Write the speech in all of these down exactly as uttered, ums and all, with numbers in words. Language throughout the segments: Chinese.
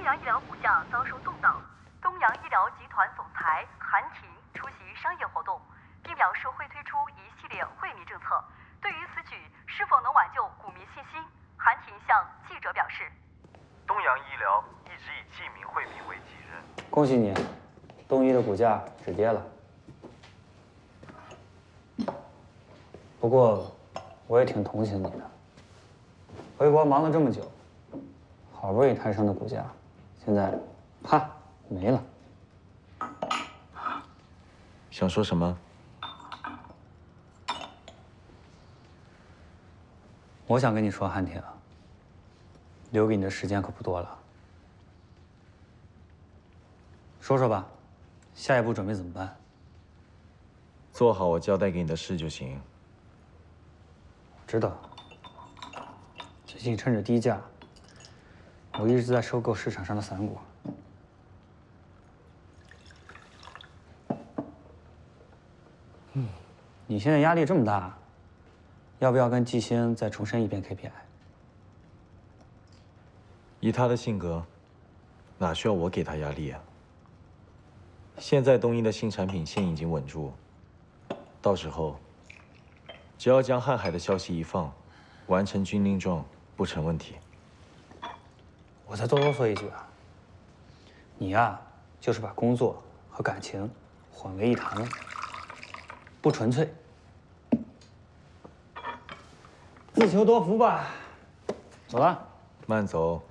阳医疗股价遭受动荡。东阳医疗集团总裁韩婷出席商业活动，并表示会推出一系列惠民政策。对于此举是否能挽救股民信心，韩婷向记者表示：“ 东阳医疗一直以济民惠民为己任。” 恭喜你，东医的股价止跌了。不过，我也挺同情你的。回国忙了这么久，好不容易抬升的股价，现在，啪，没了。 想说什么？ 我想跟你说，韩婷，留给你的时间可不多了。说说吧，下一步准备怎么办？ 做好我交代给你的事就行。 知道。最近趁着低价，我一直在收购市场上的散股。嗯，你现在压力这么大，要不要跟季星再重申一遍 K P I？ 以他的性格，哪需要我给他压力啊？现在东医的新产品线已经稳住，到时候只要将瀚海的消息一放，完成军令状不成问题。 我再多啰嗦一句啊，你呀、啊，就是把工作和感情混为一谈了，不纯粹。自求多福吧，走了。 慢走。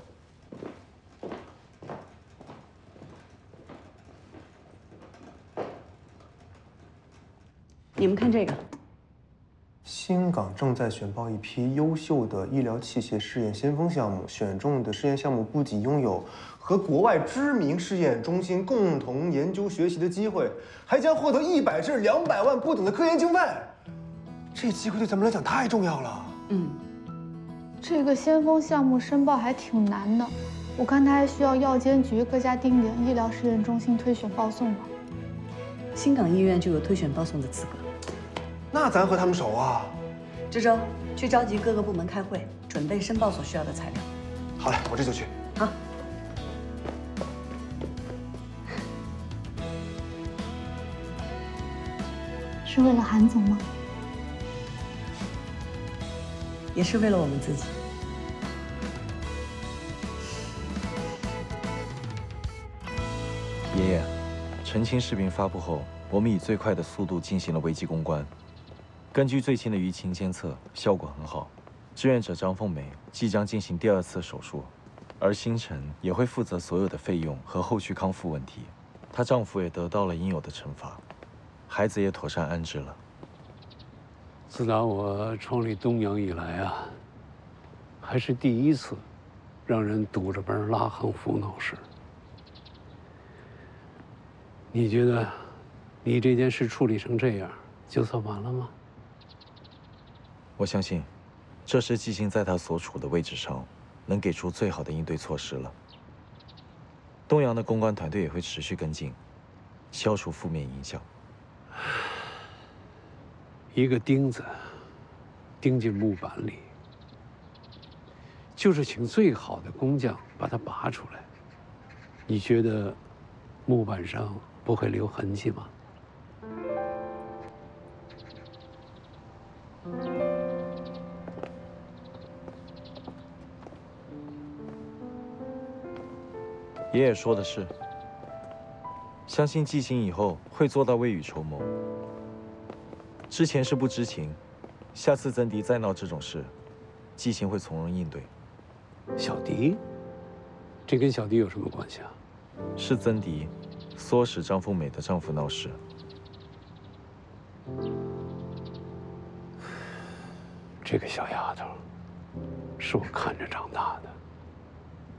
你们看这个， 新港正在选报一批优秀的医疗器械试验先锋项目，选中的试验项目不仅拥有和国外知名试验中心共同研究学习的机会，还将获得一百至两百万不等的科研经费。这机会对咱们来讲太重要了。 嗯， 这个先锋项目申报还挺难的，我看它还需要药监局各家定点医疗试验中心推选报送呢。 新港医院就有推选报送的资格。 那咱和他们熟啊。 这周去召集各个部门开会，准备申报所需要的材料。 好嘞，我这就去。 好。 是为了韩总吗？ 也是为了我们自己。 爷爷，澄清视频发布后，我们以最快的速度进行了危机公关。根据最新的舆情监测，效果很好。志愿者张凤梅即将进行第二次手术，而星辰也会负责所有的费用和后续康复问题。她丈夫也得到了应有的惩罚，孩子也妥善安置了。 自打我创立东阳以来啊，还是第一次让人堵着门拉横幅闹事。你觉得，你这件事处理成这样，就算完了吗？ 我相信，这时季星在他所处的位置上，能给出最好的应对措施了。东阳的公关团队也会持续跟进，消除负面影响。 一个钉子钉进木板里，就是请最好的工匠把它拔出来。你觉得木板上不会留痕迹吗？ 爷爷说的是，相信季星以后会做到未雨绸缪。之前是不知情，下次曾迪再闹这种事，季星会从容应对。 小迪，这跟小迪有什么关系啊？ 是曾迪唆使张凤美的丈夫闹事。 这个小丫头，是我看着长大的。